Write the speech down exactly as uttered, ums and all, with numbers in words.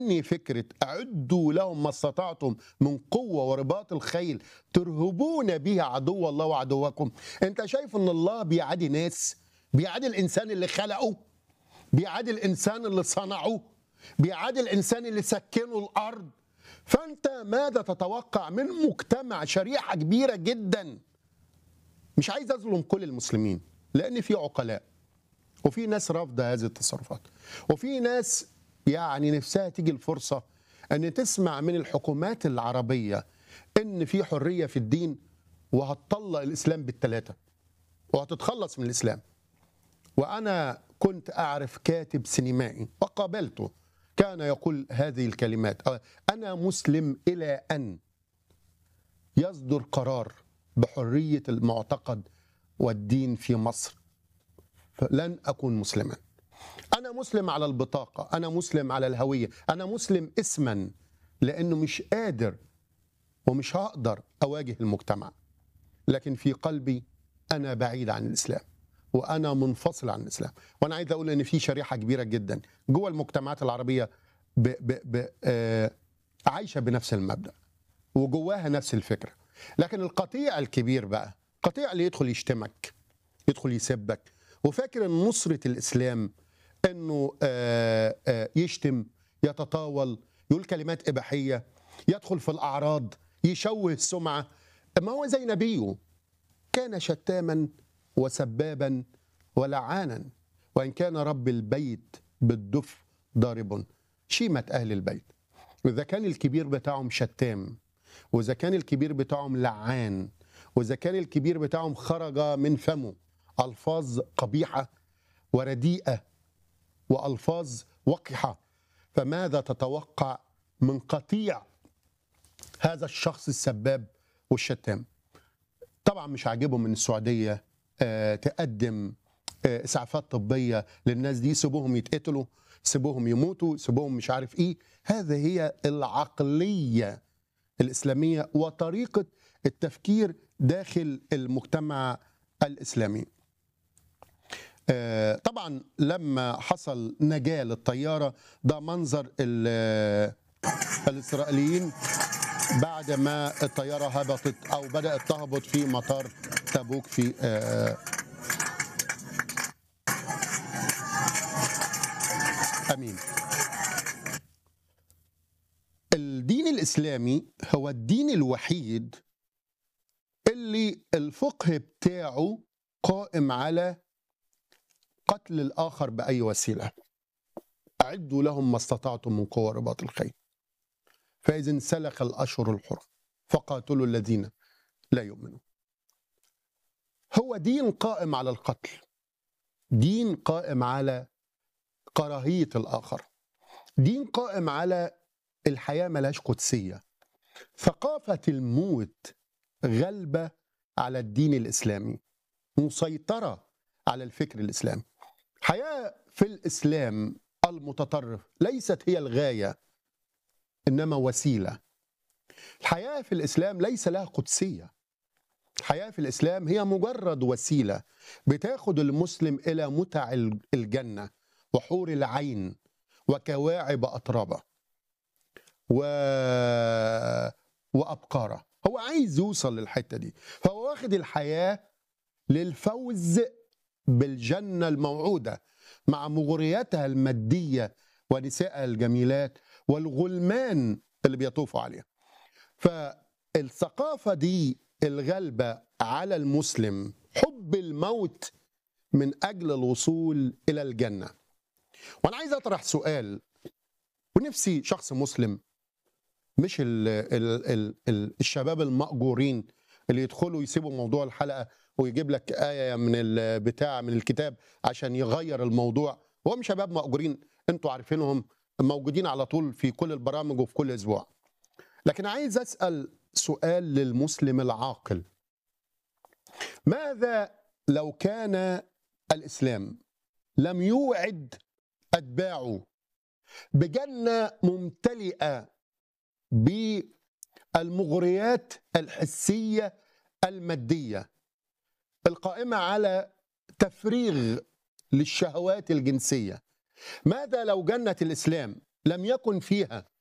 فكرة أعدوا لهم ما استطعتم من قوة ورباط الخيل ترهبون به عدو الله وعدوكم. أنت شايف أن الله بيعادي ناس، بيعادي الإنسان اللي خلقه، بيعادي الإنسان اللي صنعه، بيعادي الإنسان اللي سكنه الأرض. فأنت ماذا تتوقع من مجتمع شريحة كبيرة جدا؟ مش عايز أظلم كل المسلمين، لأن في عقلاء وفي ناس رافضة هذه التصرفات، وفي ناس يعني نفسها تيجي الفرصة أن تسمع من الحكومات العربية أن في حرية في الدين وهتطلق الإسلام بالثلاثة وهتتخلص من الإسلام. وأنا كنت أعرف كاتب سينمائي وقابلته كان يقول هذه الكلمات: أنا مسلم إلى أن يصدر قرار بحرية المعتقد والدين في مصر فلن أكون مسلما. أنا مسلم على البطاقة، أنا مسلم على الهوية، أنا مسلم اسما، لأنه مش قادر ومش هقدر أواجه المجتمع، لكن في قلبي أنا بعيد عن الإسلام وأنا منفصل عن الإسلام. وأنا عايز أقول أن في شريحة كبيرة جدا جوه المجتمعات العربية ب ب ب آه عايشة بنفس المبدأ وجواها نفس الفكرة. لكن القطيع الكبير بقى، قطيع اللي يدخل يشتمك، يدخل يسبك، وفاكر ان نصرة الإسلام انه آآ آآ يشتم، يتطاول، يقول كلمات إباحية، يدخل في الأعراض، يشوه السمعة. ما هو زي نبيه، كان شتاما وسبابا ولعانا، وإن كان رب البيت بالدف ضارب شيمة أهل البيت. وإذا كان الكبير بتاعهم شتام، وإذا كان الكبير بتاعهم لعان، وإذا كان الكبير بتاعهم خرج من فمه ألفاظ قبيحة ورديئة وألفاظ وقحة، فماذا تتوقع من قطيع هذا الشخص السباب والشتام؟ طبعا مش عاجبهم من السعودية آه تقدم آه إسعافات طبية للناس دي، سيبوهم يتقتلوا، سيبوهم يموتوا، سيبوهم مش عارف إيه. هذه هي العقلية الإسلامية وطريقة التفكير داخل المجتمع الإسلامي. طبعا لما حصل نجاة للطيارة، ده منظر الإسرائيليين بعد ما الطيارة هبطت أو بدأت تهبط في مطار تبوك في أمين. الدين الإسلامي هو الدين الوحيد اللي الفقه بتاعه قائم على قتل الآخر بأي وسيلة. أعدوا لهم ما استطعتم من قوة رباط الخيل فإذا انسلخ الأشهر الحرم فقاتلوا الذين لا يؤمنون. هو دين قائم على القتل، دين قائم على كراهية الآخر، دين قائم على الحياة ملهاش قدسية. ثقافة الموت غلبة على الدين الإسلامي، مسيطرة على الفكر الإسلامي. حياة في الإسلام المتطرف ليست هي الغاية إنما وسيلة. الحياة في الإسلام ليس لها قدسية. الحياة في الإسلام هي مجرد وسيلة بتاخد المسلم إلى متع الجنة وحور العين وكواعب أطرابة و... وأبقارة. هو عايز يوصل للحتة دي، فهو واخد الحياة للفوز بالجنة الموعودة مع مغرياتها المادية ونسائها الجميلات والغلمان اللي بيطوفوا عليها. فالثقافة دي الغلبة على المسلم حب الموت من أجل الوصول إلى الجنة. وأنا عايز أطرح سؤال، ونفسي شخص مسلم، مش ال ال ال ال الشباب المأجورين اللي يدخلوا يسيبوا موضوع الحلقة ويجيب لك آية من البتاع من الكتاب عشان يغير الموضوع، وهم شباب مأجورين انتوا عارفينهم موجودين على طول في كل البرامج وفي كل أسبوع. لكن عايز أسأل سؤال للمسلم العاقل: ماذا لو كان الإسلام لم يوعد أتباعه بجنة ممتلئة بالمغريات الحسية المادية القائمة على تفريغ للشهوات الجنسية؟ ماذا لو جنة الإسلام لم يكن فيها